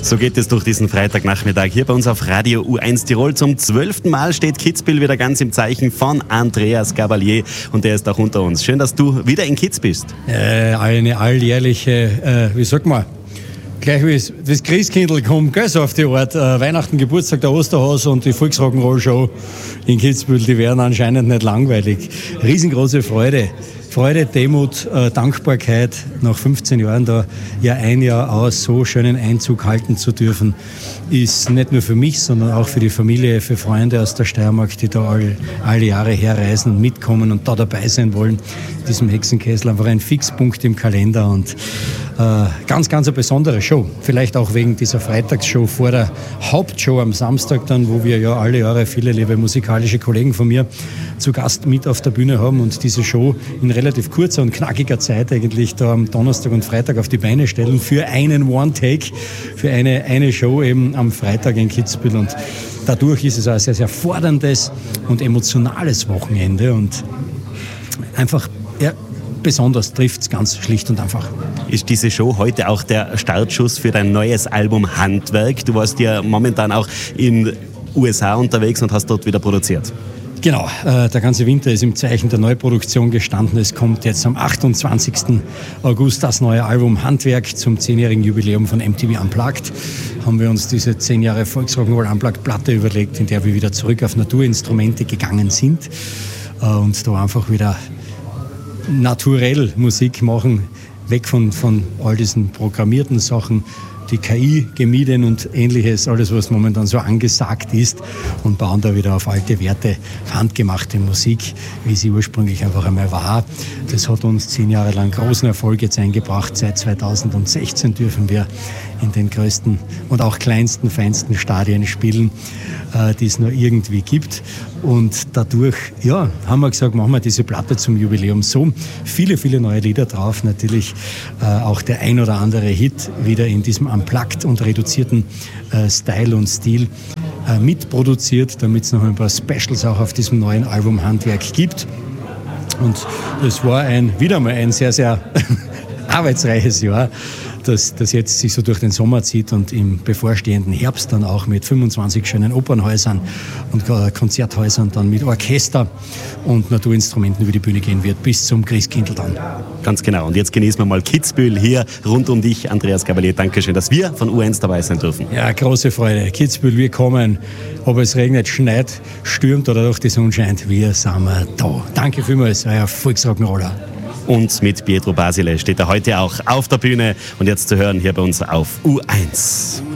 So geht es durch diesen Freitagnachmittag hier bei uns auf Radio U1 Tirol. Zum 12. Mal steht Kitzbühel wieder ganz im Zeichen von Andreas Gabalier und der ist auch unter uns. Schön, dass du wieder in Kitz bist. Eine alljährliche, wie sagt man, gleich wie das Christkindl kommt, gell, so auf die Art. Weihnachten, Geburtstag, der Osterhase und die Volksrock'n'Roll-Show in Kitzbühel, die werden anscheinend nicht langweilig. Riesengroße Freude. Freude, Demut, Dankbarkeit, nach 15 Jahren da ja ein Jahr aus so schönen Einzug halten zu dürfen, ist nicht nur für mich, sondern auch für die Familie, für Freunde aus der Steiermark, die da alle Jahre herreisen, mitkommen und da dabei sein wollen. Diesem Hexenkessel einfach ein Fixpunkt im Kalender und ganz eine besondere Show. Vielleicht auch wegen dieser Freitagsshow vor der Hauptshow am Samstag dann, wo wir ja alle Jahre viele liebe musikalische Kollegen von mir zu Gast mit auf der Bühne haben und diese Show in relativ kurzer und knackiger Zeit eigentlich da am Donnerstag und Freitag auf die Beine stellen für einen One-Take, für eine Show eben am Freitag in Kitzbühel. Und dadurch ist es ein sehr, sehr forderndes und emotionales Wochenende und einfach, ja, besonders trifft es ganz schlicht und einfach. Ist diese Show heute auch der Startschuss für dein neues Album Handwerk? Du warst ja momentan auch in USA unterwegs und hast dort wieder produziert. Genau, der ganze Winter ist im Zeichen der Neuproduktion gestanden. Es kommt jetzt am 28. August das neue Album Handwerk zum 10-jährigen Jubiläum von MTV Unplugged. Haben wir uns diese 10 Jahre Volksrock'n'Roll Unplugged Platte überlegt, in der wir wieder zurück auf Naturinstrumente gegangen sind und da einfach wieder naturell Musik machen, weg von all diesen programmierten Sachen, die KI gemieden und ähnliches, alles was momentan so angesagt ist und bauen da wieder auf alte Werte, handgemachte Musik, wie sie ursprünglich einfach einmal war. Das hat uns 10 Jahre lang großen Erfolg jetzt eingebracht. Seit 2016 dürfen wir in den größten und auch kleinsten, feinsten Stadien spielen, die es nur irgendwie gibt. Und dadurch, ja, haben wir gesagt, machen wir diese Platte zum Jubiläum so. Viele, viele neue Lieder drauf. Natürlich auch der ein oder andere Hit wieder in diesem unplugged und reduzierten Style und Stil mitproduziert, damit es noch ein paar Specials auch auf diesem neuen Album Handwerk gibt. Und es war wieder mal ein sehr, sehr arbeitsreiches Jahr, das jetzt sich so durch den Sommer zieht und im bevorstehenden Herbst dann auch mit 25 schönen Opernhäusern und Konzerthäusern dann mit Orchester und Naturinstrumenten über die Bühne gehen wird, bis zum Christkindl dann. Ganz genau. Und jetzt genießen wir mal Kitzbühel hier rund um dich, Andreas Gabalier. Dankeschön, dass wir von U1 dabei sein dürfen. Ja, große Freude. Kitzbühel, wir kommen. Ob es regnet, schneit, stürmt oder doch die Sonne scheint, wir sind da. Danke vielmals, euer Volksrock'n'Roller. Und mit Pietro Basile steht er heute auch auf der Bühne und jetzt zu hören hier bei uns auf U1.